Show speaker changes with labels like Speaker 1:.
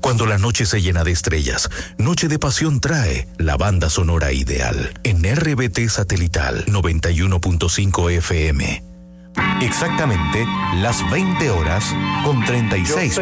Speaker 1: Cuando la noche se llena de estrellas, Noche de Pasión trae la banda sonora ideal en RBT Satelital 91.5 FM.
Speaker 2: Exactamente las 20 horas con 36